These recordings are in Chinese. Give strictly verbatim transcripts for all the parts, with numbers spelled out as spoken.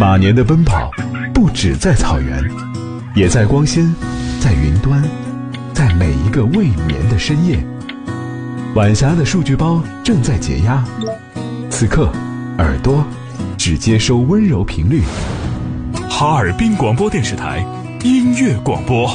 马年的奔跑不只在草原，也在光纤，在云端，在每一个未眠的深夜。晚霞的数据包正在解压，此刻耳朵只接收温柔频率。 哈尔滨广播电视台音乐广播。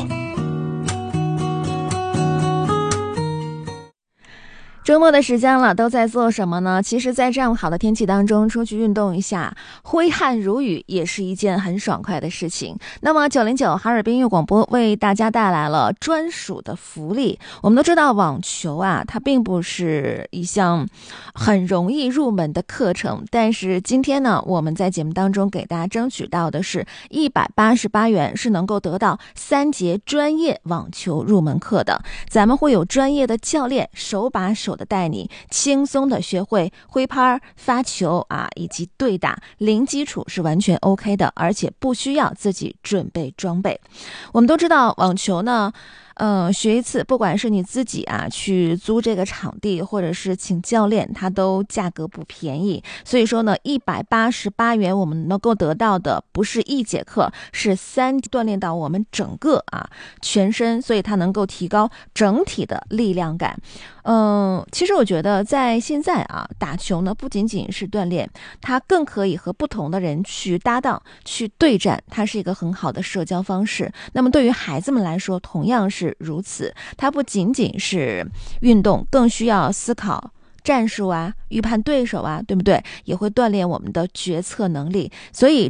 周末的时间了，都在做什么呢？其实在这样好的天气当中出去运动一下，挥汗如雨也是一件很爽快的事情。那么九零九哈尔滨音乐广播为大家带来了专属的福利。我们都知道网球啊，它并不是一项很容易入门的课程，但是今天呢，我们在节目当中给大家争取到的是一百八十八元，是能够得到三节专业网球入门课的。咱们会有专业的教练手把手的带你轻松的学会挥拍、发球啊，以及对打，零基础是完全 OK 的，而且不需要自己准备装备。我们都知道网球呢，嗯，学一次，不管是你自己啊去租这个场地，或者是请教练，它都价格不便宜。所以说呢，一百八十八元我们能够得到的不是一节课，是三锻炼到我们整个啊全身，所以它能够提高整体的力量感。嗯，其实我觉得在现在啊，打球呢不仅仅是锻炼，它更可以和不同的人去搭档、去对战，它是一个很好的社交方式。那么对于孩子们来说，同样是如此，它不仅仅是运动，更需要思考战术啊，预判对手啊，对不对？也会锻炼我们的决策能力。所以